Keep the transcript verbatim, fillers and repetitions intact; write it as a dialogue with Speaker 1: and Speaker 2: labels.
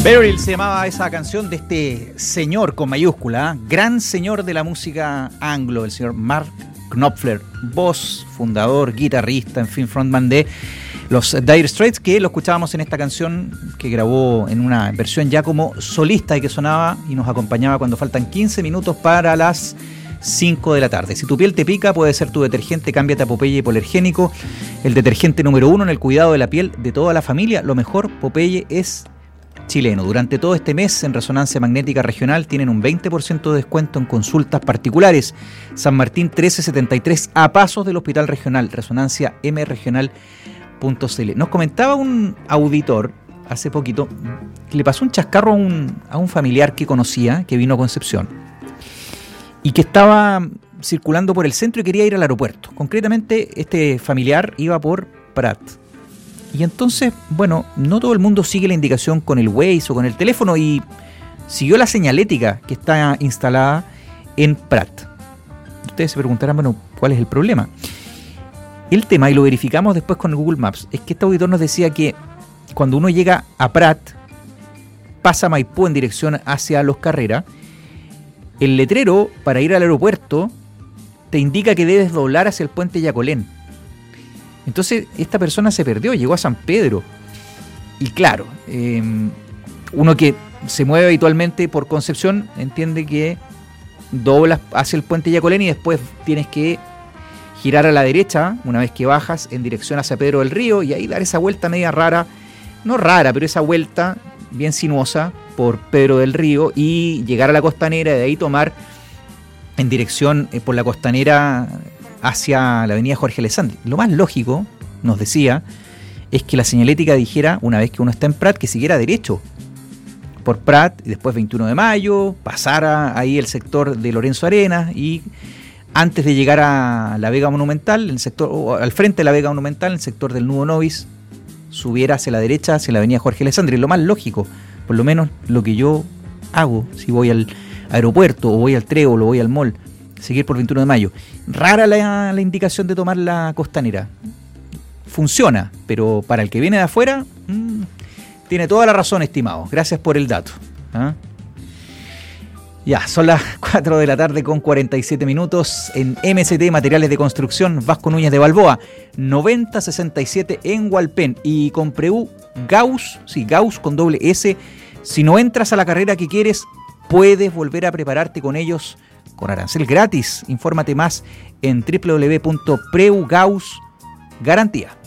Speaker 1: Beryl se llamaba esa canción de este señor con mayúscula, ¿eh? Gran señor de la música anglo, el señor Mark Knopfler, voz, fundador, guitarrista, en fin, frontman de los Dire Straits, que lo escuchábamos en esta canción que grabó en una versión ya como solista y que sonaba y nos acompañaba cuando faltan quince minutos para las cinco de la tarde. Si tu piel te pica, puede ser tu detergente, cámbiate a Popeye Hipoalergénico, el detergente número uno en el cuidado de la piel de toda la familia. Lo mejor, Popeye es chileno. Durante todo este mes en Resonancia Magnética Regional tienen un veinte por ciento de descuento en consultas particulares. San Martín trece setenta y tres, a pasos del Hospital Regional. Resonancia m regional punto c l. Nos comentaba un auditor hace poquito que le pasó un chascarro a un, a un familiar que conocía, que vino a Concepción y que estaba circulando por el centro y quería ir al aeropuerto. Concretamente, este familiar iba por Prat. Y entonces, bueno, no todo el mundo sigue la indicación con el Waze o con el teléfono y siguió la señalética que está instalada en Prat. Ustedes se preguntarán, bueno, ¿cuál es el problema? El tema, y lo verificamos después con el Google Maps, es que este auditor nos decía que cuando uno llega a Prat, pasa Maipú en dirección hacia Los Carreras, el letrero para ir al aeropuerto te indica que debes doblar hacia el puente Yacolén. Entonces esta persona se perdió, llegó a San Pedro. Y claro, eh, uno que se mueve habitualmente por Concepción entiende que doblas hacia el puente Yacolén y después tienes que girar a la derecha una vez que bajas en dirección hacia Pedro del Río y ahí dar esa vuelta media rara, no rara, pero esa vuelta bien sinuosa por Pedro del Río y llegar a la Costanera y de ahí tomar en dirección eh, por la Costanera hacia la avenida Jorge Alessandri. Lo más lógico, nos decía, es que la señalética dijera, una vez que uno está en Prat, que siguiera derecho por Prat y después veintiuno de mayo, pasara ahí el sector de Lorenzo Arenas y antes de llegar a la Vega Monumental, el sector, o al frente de la Vega Monumental, el sector del Nudo Novis, subiera hacia la derecha, hacia la avenida Jorge Alessandri. Lo más lógico, por lo menos lo que yo hago si voy al aeropuerto o voy al Trébol o voy al mall, seguir por veintiuno de mayo. Rara la, la indicación de tomar la Costanera. Funciona, pero para el que viene de afuera, mmm, tiene toda la razón, estimado. Gracias por el dato. ¿Ah? Ya, son las cuatro de la tarde con cuarenta y siete minutos en M S T Materiales de Construcción, Vasco Núñez de Balboa, noventa sesenta y siete en Hualpén. Y con Preu Gauss, sí, Gauss con doble S. Si no entras a la carrera que quieres, puedes volver a prepararte con ellos con arancel gratis. Infórmate más en doble u doble u doble u punto preu gauss garantía.